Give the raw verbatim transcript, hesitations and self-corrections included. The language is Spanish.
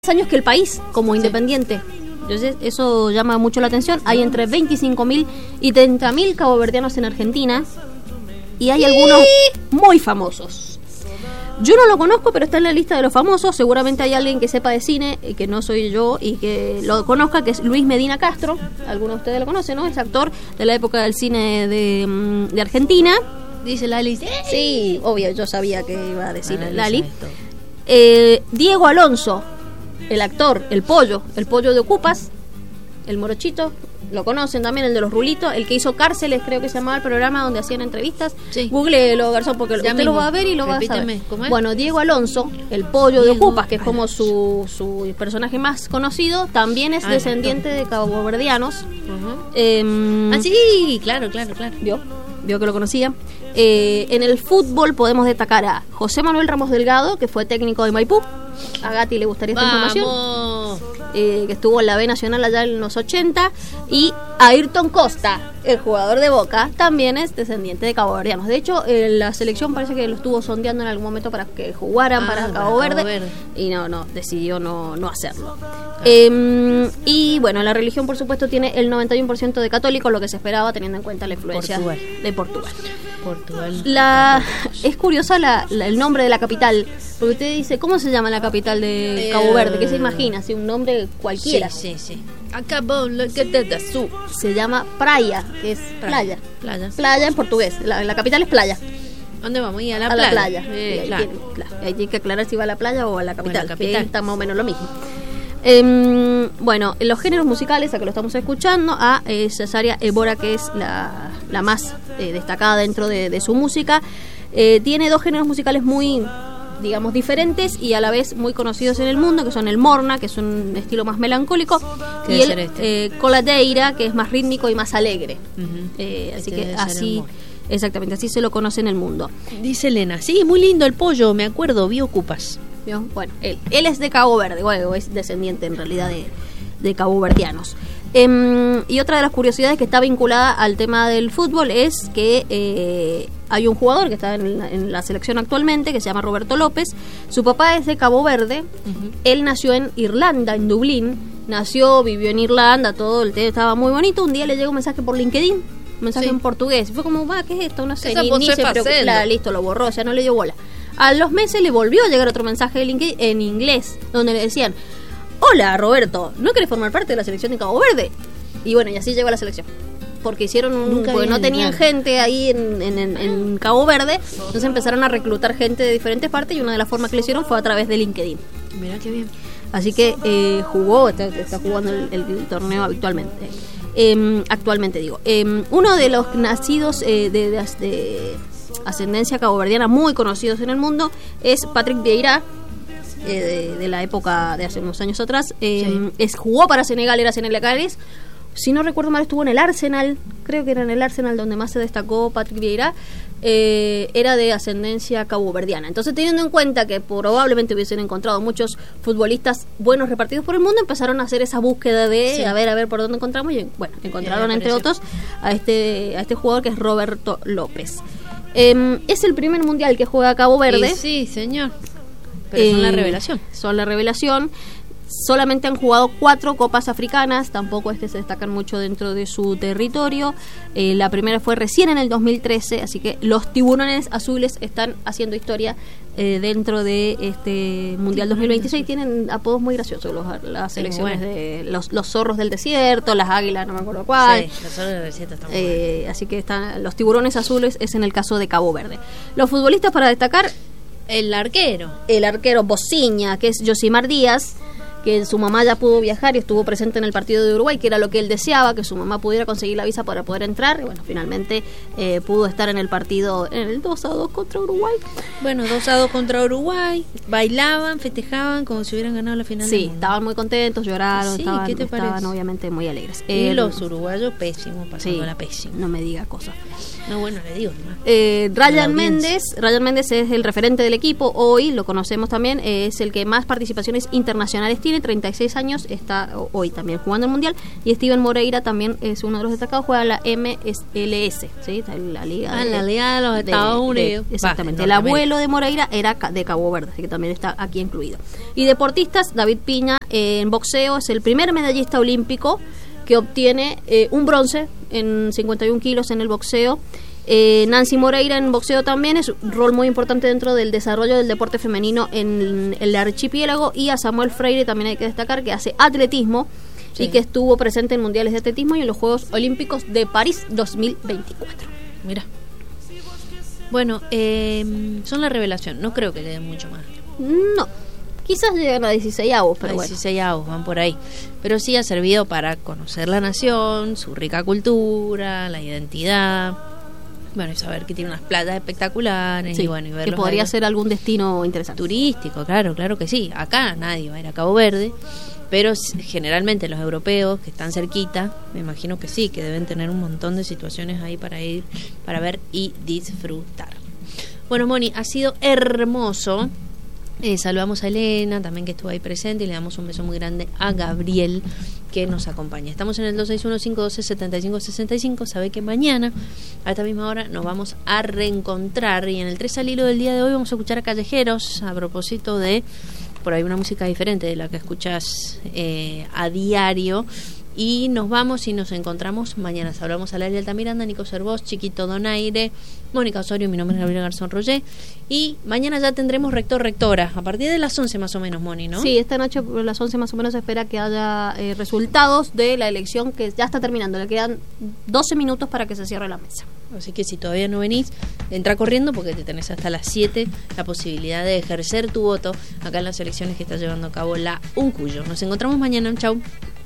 años que el país como independiente. Entonces eso llama mucho la atención. Hay entre veinticinco mil y treinta mil caboverdianos en Argentina y hay algunos muy famosos. Yo no lo conozco, pero está en la lista de los famosos. Seguramente hay alguien que sepa de cine, que no soy yo, y que lo conozca, que es Luis Medina Castro. Algunos de ustedes lo conocen, ¿no? Es actor de la época del cine de, de Argentina. Dice Lali. Sí, obvio, yo sabía que iba a decir ah, Lali. Eh, Diego Alonso, el actor, el pollo, el pollo de Ocupas, el morochito, lo conocen también, el de los rulitos, el que hizo Cárceles, creo que se llamaba el programa donde hacían entrevistas. Sí. Googleelo, Garzón, porque ya usted mismo lo va a ver y lo Repíteme. va a saber. ¿Cómo es? Bueno, Diego Alonso, el pollo Diego de Ocupas, que es como su, su personaje más conocido, también es ah, descendiente no. de caboverdianos. Uh-huh. eh, ah, sí, claro, claro, claro. ¿Vio? Vio que lo conocía. Eh, en el fútbol podemos destacar a José Manuel Ramos Delgado, que fue técnico de Maipú. A Gati le gustaría esta ¡Vamos! información. Eh, que estuvo en la B Nacional allá en los ochenta. Y Ayrton Costa, el jugador de Boca, también es descendiente de caboverdianos. De hecho, eh, la selección parece que lo estuvo sondeando en algún momento para que jugaran ah, para Cabo, Cabo Verde, Verde. Y no, no, decidió no, no hacerlo. Ah. Eh, y bueno, la religión, por supuesto, tiene el noventa y uno por ciento de católicos, lo que se esperaba teniendo en cuenta la influencia Portugal. de Portugal. Portugal. La, es curiosa la, la, el nombre de la capital, porque usted dice, ¿cómo se llama la capital de eh, Cabo Verde? ¿Qué se imagina? Si un nombre cualquiera. Sí, sí, sí. Acabó lo que te da su. Se llama Praia, que es playa. Playa. Playa en portugués. La, la capital es playa. ¿Dónde vamos? ¿Y a la a playa? La playa. Eh, y ahí, claro. tiene, claro. Ahí tiene que aclarar si va a la playa o a la capital, bueno, la capital. que está más o menos lo mismo. Eh, bueno, en los géneros musicales, a que lo estamos escuchando, a eh, Cesárea Évora, que es la, la más eh, destacada dentro de, de su música. Eh, tiene dos géneros musicales muy, digamos, diferentes y a la vez muy conocidos en el mundo, que son el morna, que es un estilo más melancólico, y el este? eh, coladeira, que es más rítmico y más alegre. Uh-huh. eh, así este que así, exactamente, así se lo conoce en el mundo. Dice Elena, sí, muy lindo el pollo, me acuerdo, vi Ocupas. Bueno, él, él es de Cabo Verde, bueno, es descendiente en realidad de, de caboverdianos. Eh, y otra de las curiosidades que está vinculada al tema del fútbol es que eh, hay un jugador que está en la, en la selección actualmente, que se llama Roberto López. Su papá es de Cabo Verde. Uh-huh. Él nació en Irlanda, en Dublín. Nació, vivió en Irlanda, todo el tema estaba muy bonito. Un día le llegó un mensaje por LinkedIn, un mensaje sí. en portugués. Fue como, va, ¿qué es esto? No sé, ni, ni se preocupa. Listo, lo borró, o sea, no le dio bola. A los meses le volvió a llegar otro mensaje de LinkedIn en inglés, donde le decían: hola Roberto, ¿no querés formar parte de la selección de Cabo Verde? Y bueno, y así llegó a la selección. Porque hicieron un, porque no tenían gente ahí en, en, en, en Cabo Verde, entonces empezaron a reclutar gente de diferentes partes y una de las formas que lo hicieron fue a través de LinkedIn. Mirá qué bien. Así que eh, jugó, está, está jugando el, el, el torneo habitualmente. Eh, actualmente digo. Eh, uno de los nacidos eh, de, de, de ascendencia caboverdiana muy conocidos en el mundo es Patrick Vieira, eh, de, de la época de hace unos años atrás. Eh, sí. es, jugó para Senegal, era senegalés. Si no recuerdo mal, estuvo en el Arsenal, creo que era en el Arsenal donde más se destacó Patrick Vieira. Eh, era de ascendencia caboverdiana. Entonces, teniendo en cuenta que probablemente hubiesen encontrado muchos futbolistas buenos repartidos por el mundo, empezaron a hacer esa búsqueda de sí. a ver, a ver por dónde encontramos, y bueno, encontraron sí, entre otros a este, a este jugador que es Roberto López. Eh, es el primer mundial que juega Cabo Verde. Sí, sí, señor. Pero eh, son la revelación. Son la revelación. Solamente han jugado cuatro copas africanas, tampoco es que se destacan mucho dentro de su territorio. Eh, la primera fue recién en el dos mil trece, así que los tiburones azules están haciendo historia eh, dentro de este Mundial dos mil veintiséis. Tienen apodos muy graciosos los, las selecciones sí, bueno. de los, los zorros del desierto, las águilas, no me acuerdo cuál. Sí, los zorros del desierto están muy eh, buenos. Así que están los tiburones azules, es en el caso de Cabo Verde. Los futbolistas para destacar: el arquero. El arquero Bociña, que es Josimar Díaz, que su mamá ya pudo viajar y estuvo presente en el partido de Uruguay, que era lo que él deseaba, que su mamá pudiera conseguir la visa para poder entrar, y bueno, finalmente eh, pudo estar en el partido, en el dos a dos contra Uruguay. Bueno, dos a dos contra Uruguay, bailaban, festejaban como si hubieran ganado la final. Sí, estaban muy contentos, lloraron, sí, estaban, ¿qué te estaban parece? obviamente muy alegres. Y eh, los uruguayos pésimos, pasando sí, la pésima. No me diga cosas. No, bueno, le digo. ¿No? Eh, Ryan Méndez, Ryan Méndez es el referente del equipo, hoy lo conocemos también, eh, es el que más participaciones internacionales tiene, treinta y seis años, está hoy también jugando el Mundial, y Steven Moreira también es uno de los destacados, juega la M L S, ¿sí? La Liga ah, de, la Liga de los Estados de, Unidos. De, exactamente, Va, el abuelo de Moreira era de Cabo Verde, así que también está aquí incluido. Y deportistas, David Piña eh, en boxeo es el primer medallista olímpico que obtiene eh, un bronce en cincuenta y un kilos en el boxeo. Eh, Nancy Moreira en boxeo también es un rol muy importante dentro del desarrollo del deporte femenino en el archipiélago. Y a Samuel Freire también hay que destacar, que hace atletismo, sí, y que estuvo presente en mundiales de atletismo y en los Juegos Olímpicos de París dos mil veinticuatro. Mira. Bueno, eh, son la revelación, no creo que le den mucho más. No, quizás llegan a dieciséis avos, pero a bueno. dieciséis avos, van por ahí. Pero sí ha servido para conocer la nación, su rica cultura, la identidad. Bueno, y saber que tiene unas playas espectaculares, sí, y bueno, y ver que podría ser algún destino interesante. Turístico, claro, claro que sí. Acá nadie va a ir a Cabo Verde, pero generalmente los europeos que están cerquita, me imagino que sí, que deben tener un montón de situaciones ahí para ir, para ver y disfrutar. Bueno, Moni, ha sido hermoso. Eh, saludamos a Elena, también que estuvo ahí presente, y le damos un beso muy grande a Gabriel, que nos acompaña. Estamos en el dos seis uno, cinco uno dos, siete cinco seis cinco. Sabe que mañana a esta misma hora nos vamos a reencontrar, y en el tres al hilo del día de hoy vamos a escuchar a Callejeros, a propósito de por ahí una música diferente de la que escuchas eh, a diario. Y nos vamos y nos encontramos mañana. Hablamos a Laria Altamiranda, Nico Cervós, Chiquito Donaire, Mónica Osorio, mi nombre es Gabriela Garzón Roger. Y mañana ya tendremos Rector Rectora, a partir de las once más o menos, Moni, ¿no? Sí, esta noche por las once más o menos se espera que haya eh, resultados de la elección, que ya está terminando. Le quedan doce minutos para que se cierre la mesa. Así que si todavía no venís, entra corriendo, porque te tenés hasta las siete la posibilidad de ejercer tu voto acá en las elecciones que está llevando a cabo la Uncuyo. Nos encontramos mañana. Chau.